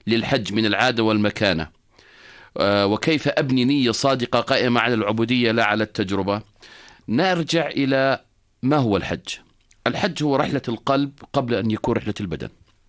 للحج من العادة والمكانة، وكيف أبني نية صادقة قائمة على العبودية لا على التجربة، نرجع إلى ما هو الحج. الحج هو رحلة القلب قبل أن يكون رحلة البدن.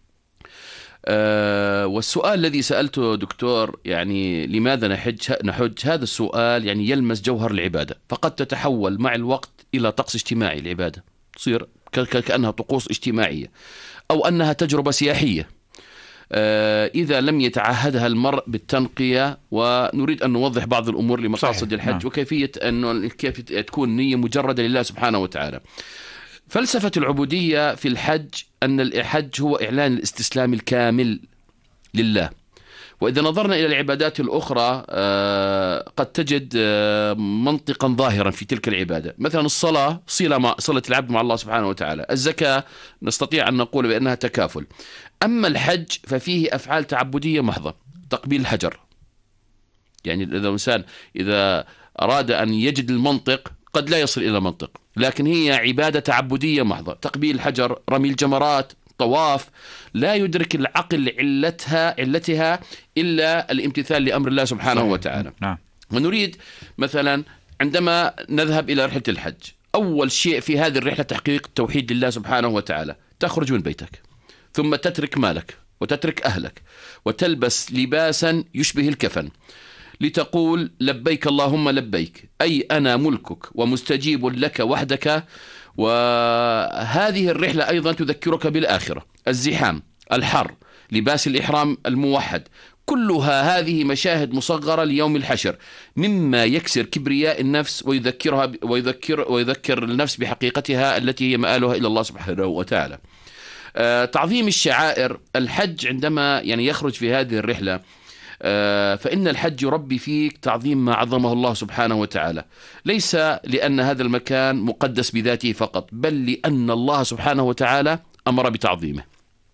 والسؤال الذي سألته دكتور يعني لماذا نحج، هذا السؤال يعني يلمس جوهر العبادة، فقد تتحول مع الوقت إلى طقس اجتماعي. العبادة تصير كأنها طقوس اجتماعية أو أنها تجربة سياحية إذا لم يتعهدها المرء بالتنقية. ونريد أن نوضح بعض الأمور لمقاصد الحج وكيفية أنه كيف تكون نية مجردة لله سبحانه وتعالى. فلسفة العبودية في الحج أن الحج هو إعلان الاستسلام الكامل لله. وإذا نظرنا إلى العبادات الأخرى قد تجد منطقا ظاهرا في تلك العبادة. مثلا الصلاة صلة العبد مع الله سبحانه وتعالى. الزكاة نستطيع أن نقول بأنها تكافل. أما الحج ففيه أفعال تعبدية محضة. تقبيل الحجر، يعني إذا الإنسان إذا أراد أن يجد المنطق قد لا يصل إلى منطق، لكن هي عبادة تعبدية محضة. تقبيل الحجر، رمي الجمرات، طواف، لا يدرك العقل علتها إلا الامتثال لأمر الله سبحانه وتعالى. ونريد مثلا عندما نذهب إلى رحلة الحج، أول شيء في هذه الرحلة تحقيق التوحيد لله سبحانه وتعالى. تخرج من بيتك ثم تترك مالك وتترك أهلك وتلبس لباسا يشبه الكفن لتقول لبيك اللهم لبيك، أي أنا ملكك ومستجيب لك وحدك. وهذه الرحلة أيضا تذكرك بالآخرة. الزحام، الحر، لباس الإحرام الموحد، كلها هذه مشاهد مصغرة ليوم الحشر، مما يكسر كبرياء النفس ويذكر النفس بحقيقتها التي هي مآلها إلى الله سبحانه وتعالى. تعظيم الشعائر. الحج عندما يعني يخرج في هذه الرحلة فإن الحج يربي فيك تعظيم ما عظمه الله سبحانه وتعالى، ليس لأن هذا المكان مقدس بذاته فقط، بل لأن الله سبحانه وتعالى أمر بتعظيمه.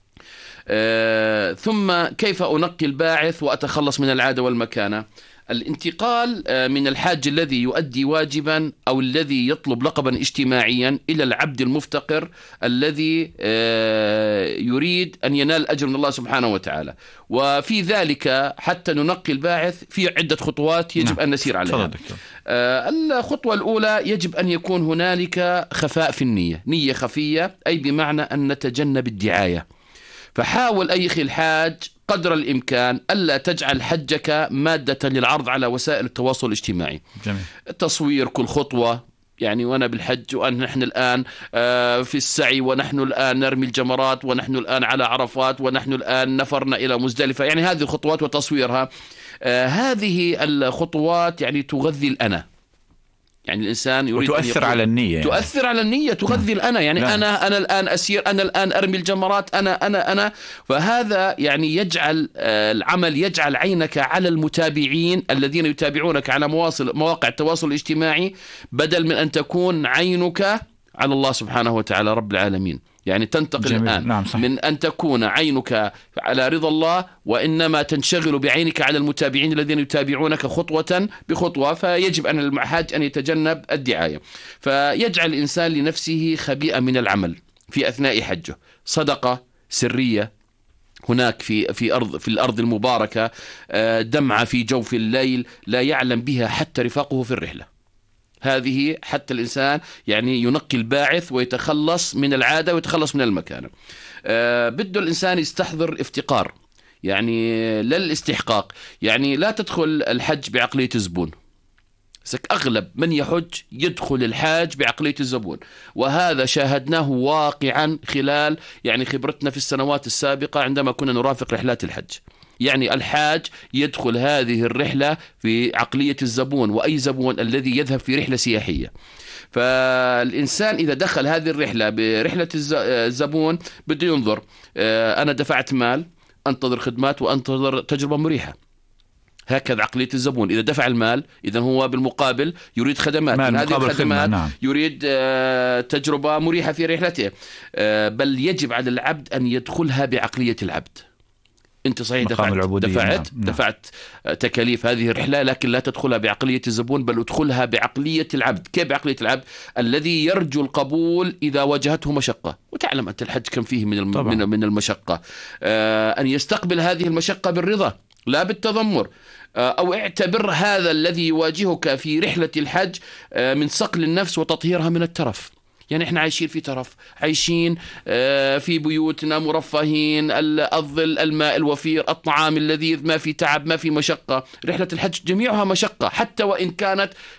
ثم كيف أنقي الباعث وأتخلص من العادة والمكانة. الانتقال من الحاج الذي يؤدي واجبا أو الذي يطلب لقبا اجتماعيا إلى العبد المفتقر الذي يريد أن ينال أجر من الله سبحانه وتعالى. وفي ذلك حتى ننقي الباعث في عدة خطوات يجب أن نسير عليها. الخطوة الأولى يجب أن يكون هنالك خفاء في النية، نية خفية، أي بمعنى أن نتجنب الدعاية. فحاول أيخي الحاج قدر الإمكان ألا تجعل حجك مادة للعرض على وسائل التواصل الاجتماعي. جميل. تصوير كل خطوة، يعني وأنا بالحج ونحن الآن في السعي، ونحن الآن نرمي الجمرات، ونحن الآن على عرفات، ونحن الآن نفرنا إلى مزدلفة. يعني هذه الخطوات وتصويرها، هذه الخطوات يعني تغذي الأنا. يعني الإنسان يريد وتؤثر على النية، تؤثر على النية، تغذي الأنا. يعني أنا الآن أسير، أنا الآن أرمي الجمرات، أنا. فهذا يعني يجعل العمل يجعل عينك على المتابعين الذين يتابعونك على مواقع التواصل الاجتماعي، بدل من أن تكون عينك على الله سبحانه وتعالى رب العالمين. يعني تنتقل الآن من أن تكون عينك على رضا الله، وإنما تنشغل بعينك على المتابعين الذين يتابعونك خطوة بخطوة. فيجب أن الحاج أن يتجنب الدعاية، فيجعل الإنسان لنفسه خبيئة من العمل في أثناء حجه. صدقة سرية هناك في الأرض المباركة، دمعة في جوف الليل لا يعلم بها حتى رفاقه في الرحلة. هذه حتى الإنسان يعني ينقي الباعث ويتخلص من العادة ويتخلص من المكانة. بده الإنسان يستحضر افتقار، يعني لا الاستحقاق. يعني لا تدخل الحج بعقلية الزبون. أغلب من يحج يدخل الحاج بعقلية الزبون، وهذا شاهدناه واقعا خلال يعني خبرتنا في السنوات السابقة عندما كنا نرافق رحلات الحج. يعني الحاج يدخل هذه الرحلة في عقلية الزبون، وأي زبون الذي يذهب في رحلة سياحية. فالإنسان إذا دخل هذه الرحلة برحلة الزبون بده ينظر، أنا دفعت مال، أنتظر خدمات وأنتظر تجربة مريحة. هكذا عقلية الزبون. إذا دفع المال إذن هو بالمقابل يريد خدمات، هذه الخدمات يريد تجربة مريحة في رحلته. بل يجب على العبد أن يدخلها بعقلية العبد. أنت صحيح مقام العبودية. دفعت نعم. دفعت تكاليف هذه الرحلة، لكن لا تدخلها بعقلية الزبون، بل ادخلها بعقلية العبد. كيف بعقلية العبد؟ الذي يرجو القبول إذا واجهته مشقة. وتعلم أنت الحج كم فيه من المشقة. أن يستقبل هذه المشقة بالرضا لا بالتذمر. أو اعتبر هذا الذي يواجهك في رحلة الحج من صقل النفس وتطهيرها من الترف. يعني احنا عايشين في ترف، عايشين في بيوتنا مرفهين، الظل، الماء الوفير، الطعام اللذيذ، ما في تعب، ما في مشقة. رحلة الحج جميعها مشقة، حتى وإن كانت